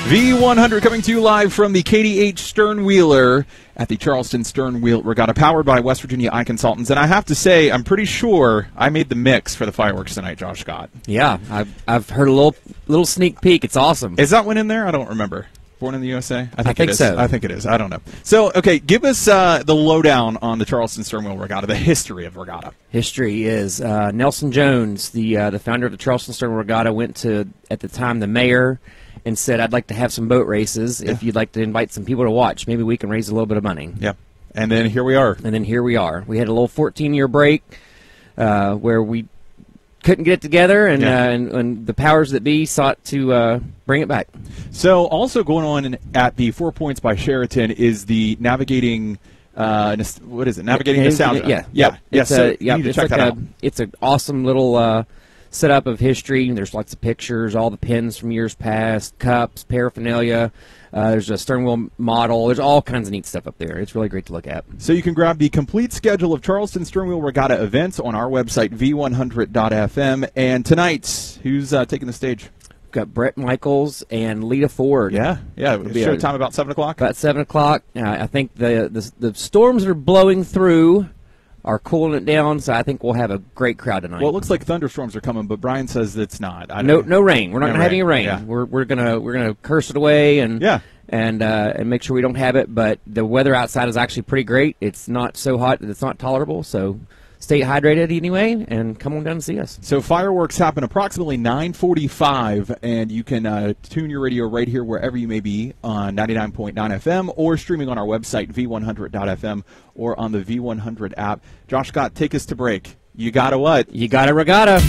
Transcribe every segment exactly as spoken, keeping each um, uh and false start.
V one hundred coming to you live from the K D H Sternwheeler at the Charleston Sternwheel Regatta, powered by West Virginia Eye Consultants. And I have to say, I'm pretty sure I made the mix for the fireworks tonight, Josh Scott. Yeah, I've, I've heard a little little sneak peek. It's awesome. Is that one in there? I don't remember. Born in the U S A? I think, I think it is. so. I think it is. I don't know. So, okay, give us uh, the lowdown on the Charleston Sternwheel Regatta, the history of Regatta. History is uh, Nelson Jones, the uh, the founder of the Charleston Sternwheel Regatta, went to, at the time, the mayor and said, I'd like to have some boat races. Yeah. If you'd like to invite some people to watch, maybe we can raise a little bit of money. Yeah. And then here we are. And then here we are. We had a little fourteen-year break uh, where we couldn't get it together, and, Yeah. uh, and, and the powers that be sought to uh, bring it back. So also going on in, at the Four Points by Sheraton is the Navigating, uh, nos- what is it, Navigating Yeah, Nostalgia. Yeah. Yeah. Yeah, It's so a, yeah, you need to it's check like that a, out. It's an awesome little uh, setup of history. There's lots of pictures, all the pins from years past, cups, paraphernalia. Uh, there's a sternwheel model. There's all kinds of neat stuff up there. It's really great to look at. So you can grab the complete schedule of Charleston Sternwheel Regatta events on our website, v one hundred dot f m. And tonight, who's uh, taking the stage? We've got Brett Michaels and Lita Ford. Yeah, yeah. be Show a- time about seven o'clock. About seven o'clock. Uh, I think the, the the storms that are blowing through are cooling it down, so I think we'll have a great crowd tonight. Well, it looks like thunderstorms are coming, but Brian says it's not. I don't no know. no rain. We're not No going to have any rain, rain. yeah. We're we're gonna we're gonna curse it away and Yeah. and uh, and make sure we don't have it. But the weather outside is actually pretty great. It's not so hot that it's not tolerable. So stay hydrated anyway, and come on down and see us. So fireworks happen approximately nine forty-five, and you can uh, tune your radio right here wherever you may be on ninety-nine point nine F M or streaming on our website, v one hundred dot f m, or on the V one hundred app. Josh Scott, take us to break. You got a what? You got a regatta.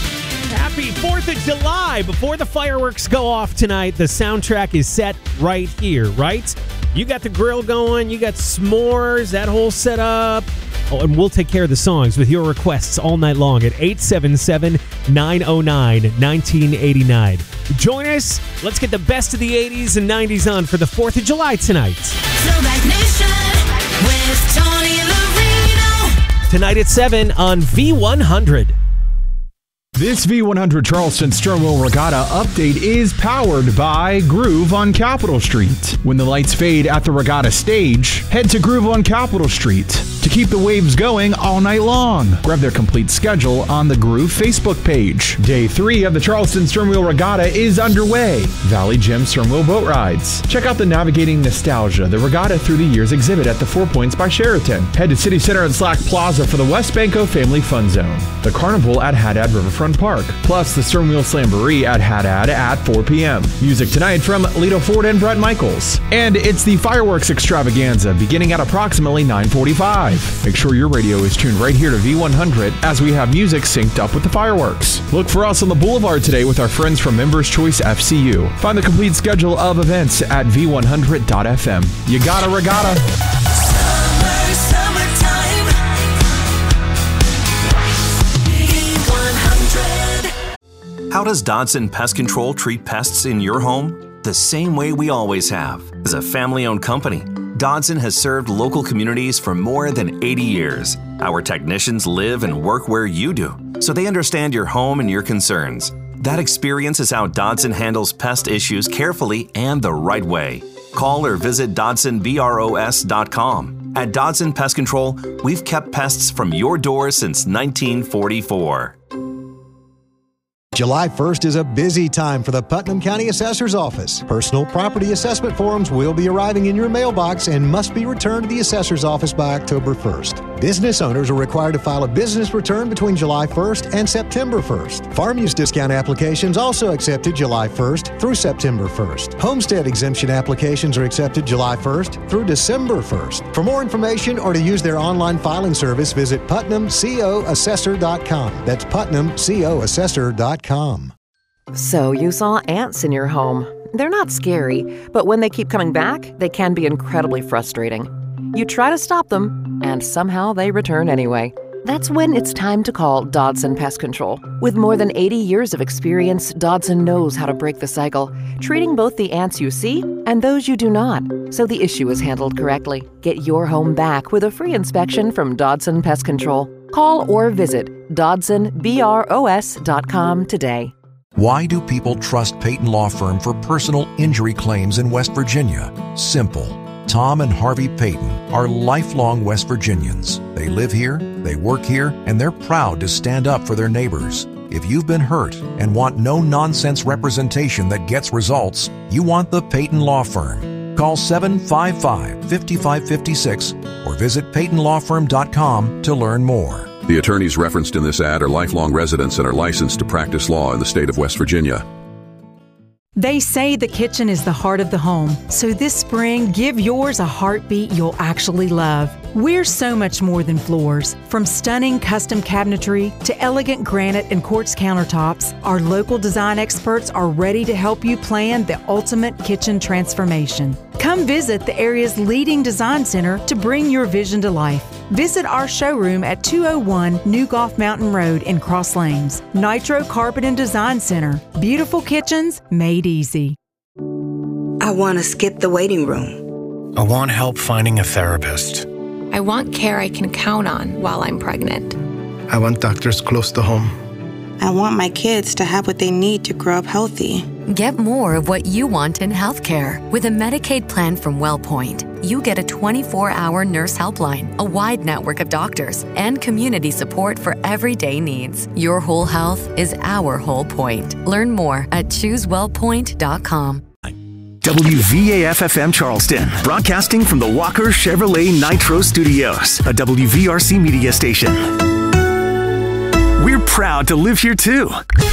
Happy fourth of July! Before the fireworks go off tonight, the soundtrack is set right here, right? You got the grill going, you got s'mores, that whole setup. Oh, and we'll take care of the songs with your requests all night long at eight seven seven, nine oh nine, one nine eight nine. Join us. Let's get the best of the eighties and nineties on for the fourth of July tonight. Throwback Nation with Tony Marino. Tonight at seven on V one hundred. This V one hundred Charleston Sternwheel Regatta update is powered by Groove on Capitol Street. When the lights fade at the regatta stage, head to Groove on Capitol Street to keep the waves going all night long. Grab their complete schedule on the Groove Facebook page. Day three of the Charleston Sternwheel Regatta is underway. Valley Gym Sternwheel Boat Rides. Check out the Navigating Nostalgia, the Regatta Through the Years exhibit at the Four Points by Sheraton. Head to City Center and Slack Plaza for the West Banco Family Fun Zone. The Carnival at Haddad Riverfront Park, plus the Sternwheel Slamboree at Haddad at four p.m. Music tonight from Lita Ford and Brett Michaels. And it's the fireworks extravaganza beginning at approximately nine forty-five. Make sure your radio is tuned right here to V one hundred as we have music synced up with the fireworks. Look for us on the Boulevard today with our friends from Members Choice F C U. Find the complete schedule of events at v one hundred dot f m. You got a regatta. Summer, summertime. V one hundred. How does Dodson Pest Control treat pests in your home? The same way we always have. As a family-owned company, Dodson has served local communities for more than eighty years. Our technicians live and work where you do, so they understand your home and your concerns. That experience is how Dodson handles pest issues carefully and the right way. Call or visit Dodson Bros dot com. At Dodson Pest Control, we've kept pests from your door since nineteen forty-four. July first is a busy time for the Putnam County Assessor's Office. Personal property assessment forms will be arriving in your mailbox and must be returned to the Assessor's Office by October first. Business owners are required to file a business return between July first and September first. Farm use discount applications also accepted July first through September first. Homestead exemption applications are accepted July first through December first. For more information or to use their online filing service, visit putnam co assessor dot com. That's putnam co assessor dot com. So you saw ants in your home. They're not scary, but when they keep coming back, they can be incredibly frustrating. You try to stop them, and somehow they return anyway. That's when it's time to call Dodson Pest Control. With more than eighty years of experience, Dodson knows how to break the cycle, treating both the ants you see and those you do not, so the issue is handled correctly. Get your home back with a free inspection from Dodson Pest Control. Call or visit Dodson Bros dot com today. Why do people trust Peyton Law Firm for personal injury claims in West Virginia? Simple. Tom and Harvey Peyton are lifelong West Virginians. They live here, they work here, and they're proud to stand up for their neighbors. If you've been hurt and want no-nonsense representation that gets results, you want the Peyton Law Firm. Call seven five five, five five five six or visit peyton law firm dot com to learn more. The attorneys referenced in this ad are lifelong residents and are licensed to practice law in the state of West Virginia. They say the kitchen is the heart of the home, so this spring, give yours a heartbeat you'll actually love. We're so much more than floors. From stunning custom cabinetry to elegant granite and quartz countertops, our local design experts are ready to help you plan the ultimate kitchen transformation. Come visit the area's leading design center to bring your vision to life. Visit our showroom at two oh one New Golf Mountain Road in Cross Lanes. Nitro Carpet and Design Center. Beautiful kitchens made easy. I want to skip the waiting room. I want help finding a therapist. I want care I can count on while I'm pregnant. I want doctors close to home. I want my kids to have what they need to grow up healthy. Get more of what you want in healthcare. With a Medicaid plan from WellPoint, you get a twenty-four hour nurse helpline, a wide network of doctors, and community support for everyday needs. Your whole health is our whole point. Learn more at choose well point dot com. W V A F F M Charleston, broadcasting from the Walker Chevrolet Nitro Studios, a W V R C media station. We're proud to live here too.